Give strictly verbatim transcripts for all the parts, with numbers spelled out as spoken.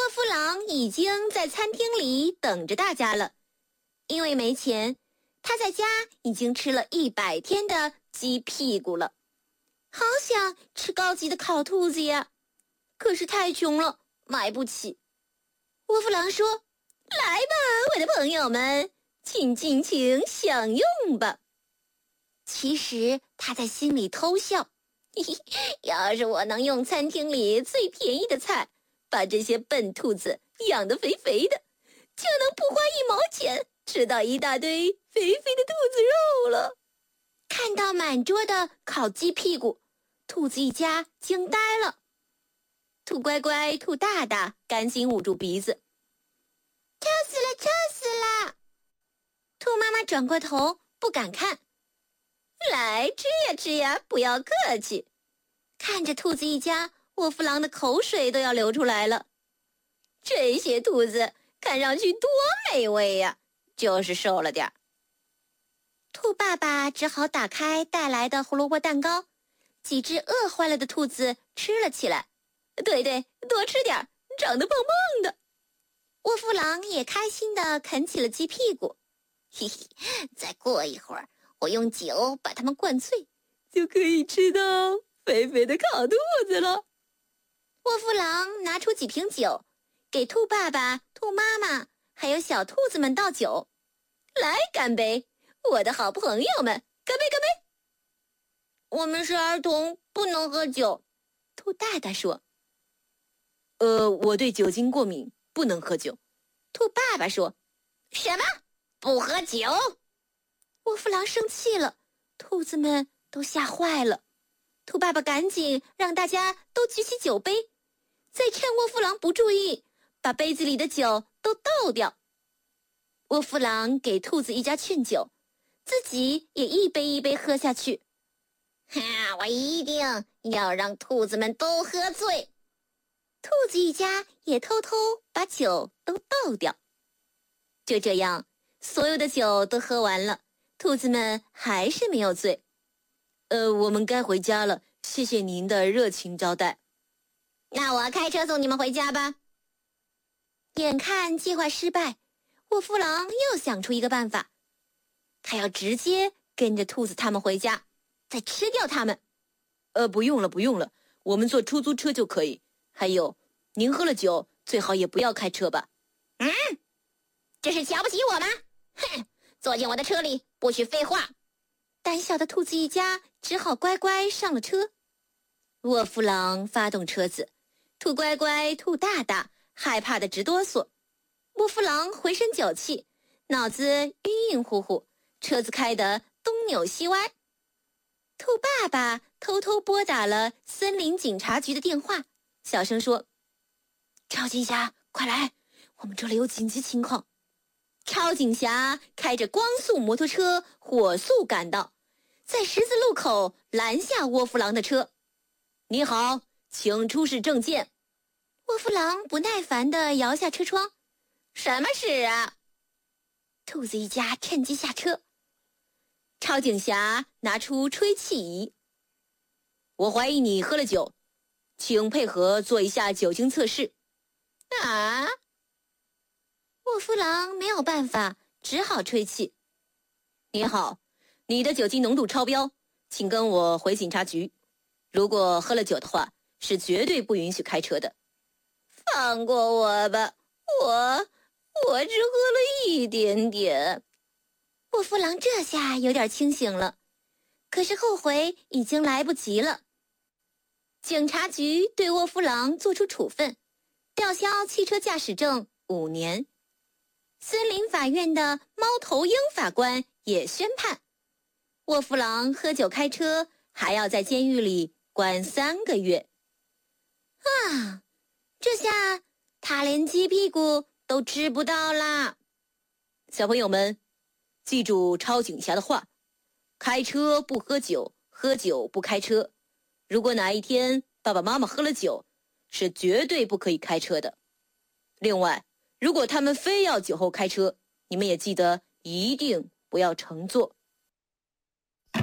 夫狼已经在餐厅里等着大家了，因为没钱，他在家已经吃了一百天的鸡屁股了。好想吃高级的烤兔子呀，可是太穷了，买不起。窝夫狼说：“来吧，我的朋友们，请尽情享用吧。”其实他在心里偷笑，嘿嘿，要是我能用餐厅里最便宜的菜，把这些笨兔子养得肥肥的，就能不花一毛钱吃到一大堆肥肥的兔子肉了。看到满桌的烤鸡屁股，兔子一家惊呆了。兔乖乖、兔大大赶紧捂住鼻子，臭死了，臭死了！兔妈妈转过头，不敢看。来，吃呀吃呀，不要客气。看着兔子一家，窝夫狼的口水都要流出来了。这些兔子看上去多美味呀，就是瘦了点儿。兔爸爸只好打开带来的胡萝卜蛋糕，几只饿坏了的兔子吃了起来。对对，多吃点儿，长得胖胖的。窝夫狼也开心地啃起了鸡屁股。嘿嘿，再过一会儿，我用酒把它们灌醉，就可以吃到肥肥的烤兔子了。窝夫狼拿出几瓶酒，给兔爸爸、兔妈妈还有小兔子们倒酒。来，干杯，我的好朋友们，干杯干杯！我们是儿童，不能喝酒。兔大大说。呃，我对酒精过敏，不能喝酒。兔爸爸说。什么？不喝酒？窝夫狼生气了，兔子们都吓坏了。兔爸爸赶紧让大家都举起酒杯，再趁窝夫狼不注意，把杯子里的酒都倒掉。窝夫狼给兔子一家劝酒，自己也一杯一杯喝下去。哈，我一定要让兔子们都喝醉。兔子一家也偷偷把酒都倒掉。就这样，所有的酒都喝完了，兔子们还是没有醉。呃，我们该回家了，谢谢您的热情招待。那我开车送你们回家吧。眼看计划失败，窝夫狼又想出一个办法，他要直接跟着兔子他们回家，再吃掉他们。呃，不用了，不用了，我们坐出租车就可以。还有，您喝了酒，最好也不要开车吧。嗯，这是瞧不起我吗？哼，坐进我的车里，不许废话。胆小的兔子一家只好乖乖上了车。窝夫狼发动车子，兔乖乖、兔大大害怕的直哆嗦。窝夫狼浑身酒气，脑子晕晕乎乎，车子开得东扭西歪。兔爸爸偷偷拨打了森林警察局的电话，小声说：“超警侠，快来，我们这里有紧急情况。”超警侠开着光速摩托车火速赶到，在十字路口拦下窝夫狼的车。你好，请出示证件。窝夫狼不耐烦地摇下车窗。什么事啊？兔子一家趁机下车。超警侠拿出吹气仪。我怀疑你喝了酒，请配合做一下酒精测试。啊？窝夫狼没有办法，只好吹气。你好，你的酒精浓度超标，请跟我回警察局。如果喝了酒的话，是绝对不允许开车的。放过我吧，我我只喝了一点点。窝夫狼这下有点清醒了，可是后悔已经来不及了。警察局对窝夫狼作出处分，吊销汽车驾驶证五年。森林法院的猫头鹰法官也宣判，窝夫狼喝酒开车还要在监狱里关三个月。啊，这下他连鸡屁股都吃不到啦！小朋友们，记住超警侠的话，开车不喝酒，喝酒不开车。如果哪一天爸爸妈妈喝了酒，是绝对不可以开车的。另外，如果他们非要酒后开车，你们也记得一定不要乘坐。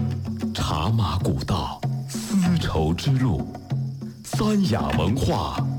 茶马古道，丝绸之路，三雅文化